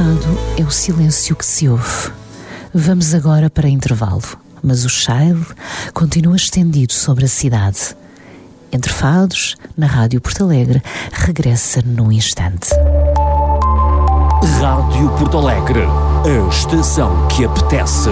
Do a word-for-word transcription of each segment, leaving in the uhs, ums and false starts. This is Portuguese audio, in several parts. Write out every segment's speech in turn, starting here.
fado é o silêncio que se ouve. Vamos agora para intervalo, mas o Child continua estendido sobre a cidade. Entre fados, na Rádio Porto Alegre, regressa num instante. Rádio Porto Alegre, a estação que apetece.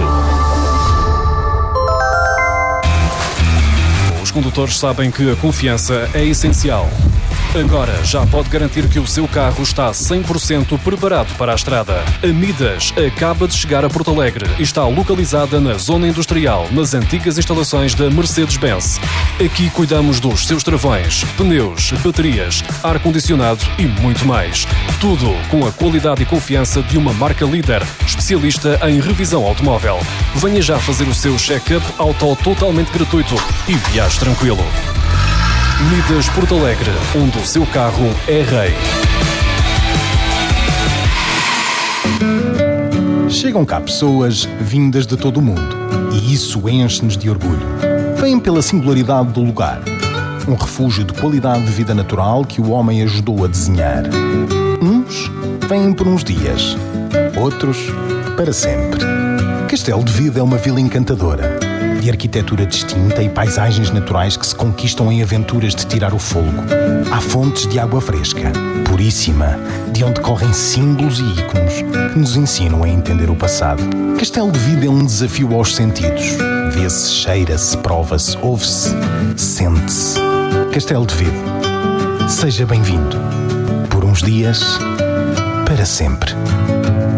Os condutores sabem que a confiança é essencial. Agora já pode garantir que o seu carro está cem por cento preparado para a estrada. A Midas acaba de chegar a Porto Alegre e está localizada na zona industrial, nas antigas instalações da Mercedes-Benz. Aqui cuidamos dos seus travões, pneus, baterias, ar-condicionado e muito mais. Tudo com a qualidade e confiança de uma marca líder, especialista em revisão automóvel. Venha já fazer o seu check-up auto totalmente gratuito e viaje tranquilo. Midas Porto Alegre, onde o seu carro é rei. Chegam cá pessoas vindas de todo o mundo e isso enche-nos de orgulho. Vêm pela singularidade do lugar, um refúgio de qualidade de vida natural que o homem ajudou a desenhar. Uns vêm por uns dias, outros para sempre. Castelo de Vida é uma vila encantadora, de arquitetura distinta e paisagens naturais que se conquistam em aventuras de tirar o fôlego. Há fontes de água fresca, puríssima, de onde correm símbolos e ícones que nos ensinam a entender o passado. Castelo de Vida é um desafio aos sentidos. Vê-se, cheira-se, prova-se, ouve-se, sente-se. Castelo de Vida. Seja bem-vindo. Por uns dias, para sempre.